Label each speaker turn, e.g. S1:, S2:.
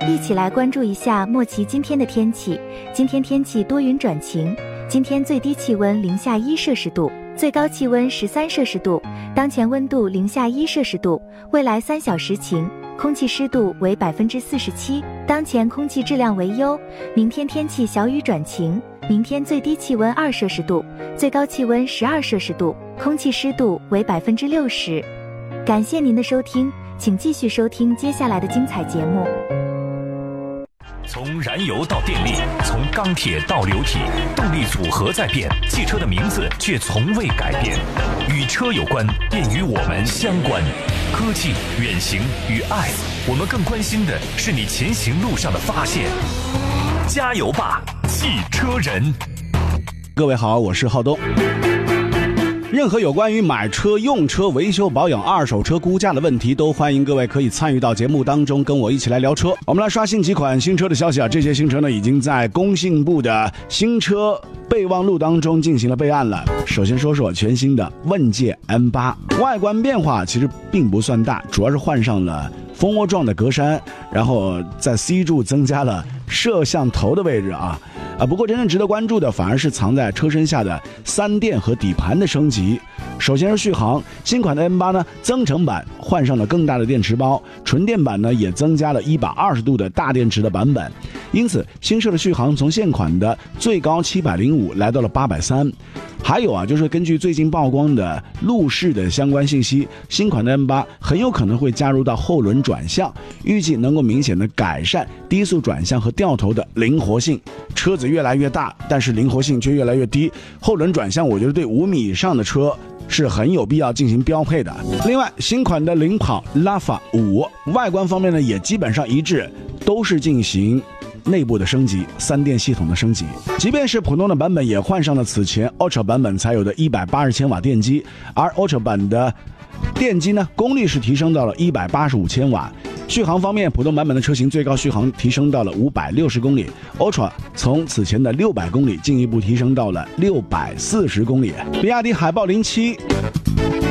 S1: 一起来关注一下莫奇今天的天气。今天天气多云转晴，今天最低气温零下1摄氏度，最高气温13摄氏度，当前温度零下1摄氏度，未来3小时晴，空气湿度为47%，当前空气质量为优。明天天气小雨转晴，明天最低气温2摄氏度，最高气温12摄氏度，空气湿度为60%。感谢您的收听，请继续收听接下来的精彩节目。
S2: 从燃油到电力，从钢铁到流体，动力组合在变，汽车的名字却从未改变。与车有关，便与我们相关。科技、远行与爱，我们更关心的是你前行路上的发现。加油吧，汽车人！
S3: 各位好，我是浩东。任何有关于买车、用车、维修保养、二手车估价的问题，都欢迎各位可以参与到节目当中，跟我一起来聊车。我们来刷新几款新车的消息啊，这些新车呢已经在工信部的新车备忘录当中进行了备案了。首先说说全新的问界 M8， 外观变化其实并不算大，主要是换上了蜂窝状的格栅，然后在 C 柱增加了摄像头的位置啊。不过真正值得关注的反而是藏在车身下的3电和底盘的升级。首先是续航，新款的 M8 呢，增程版换上了更大的电池包，纯电版呢也增加了120度的大电池的版本，因此新车的续航从现款的最高705来到了830。还有啊，就是根据最近曝光的路试的相关信息，新款的 M8 很有可能会加入到后轮转向，预计能够明显的改善低速转向和掉头的灵活性。车子越来越大，但是灵活性却越来越低，后轮转向我觉得对5米以上的车是很有必要进行标配的。另外，新款的领跑 Lafa 5外观方面呢也基本上一致，都是进行内部的升级，3电系统的升级。即便是普通的版本也换上了此前 Ultra 版本才有的180千瓦电机，而 Ultra 版的电机呢功率是提升到了185千瓦。续航方面，普通版本的车型最高续航提升到了560公里， Ultra 从此前的600公里进一步提升到了640公里。比亚迪海豹07